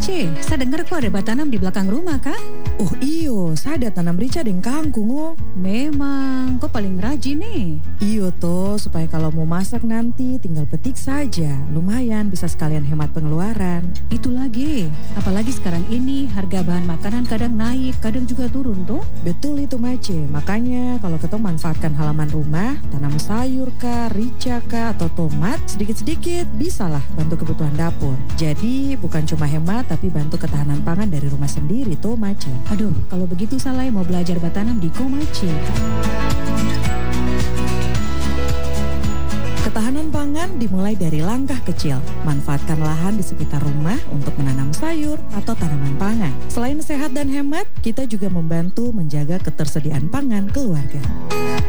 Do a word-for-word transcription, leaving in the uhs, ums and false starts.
Mace, saya dengar kok ada batanam di belakang rumah, Kak? Oh iyo, saya ada tanam rica dan kangkung oh. Memang, kok paling rajin nih. Iyo toh, supaya kalau mau masak nanti tinggal petik saja. Lumayan bisa sekalian hemat pengeluaran. Itu lagi, apalagi sekarang ini harga bahan makanan kadang naik, kadang juga turun tuh. Betul itu Mace, makanya kalau ketong manfaatkan halaman rumah, tanam sayur kah, rica kah, atau tomat, sedikit-sedikit bisalah bantu kebutuhan dapur. Jadi bukan cuma hemat tapi bantu ketahanan pangan dari rumah sendiri tuh Mace. Aduh, kalau begitu Salai mau belajar bertanam di Komace. Ketahanan pangan dimulai dari langkah kecil. Manfaatkan lahan di sekitar rumah untuk menanam sayur atau tanaman pangan. Selain sehat dan hemat, kita juga membantu menjaga ketersediaan pangan keluarga.